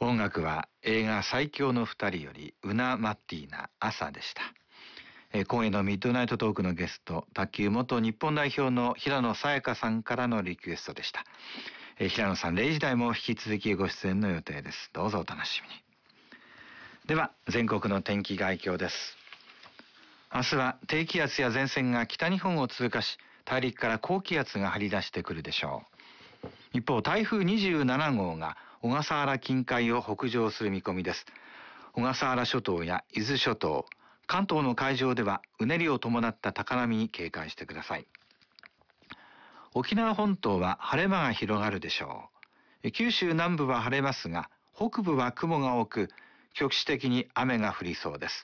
音楽は映画最強の二人よりウナ・マッティーナ朝でした。今夜のミッドナイトトークのゲスト、卓球元日本代表の平野早矢香さんからのリクエストでした。平野さん、0時台も引き続きご出演の予定です。どうぞお楽しみに。では全国の天気概況です。明日は低気圧や前線が北日本を通過し、大陸から高気圧が張り出してくるでしょう。一方、台風27号が小笠原近海を北上する見込みです。小笠原諸島や伊豆諸島、関東の海上ではうねりを伴った高波に警戒してください。沖縄本島は晴れ間が広がるでしょう。九州南部は晴れますが、北部は雲が多く、局地的に雨が降りそうです。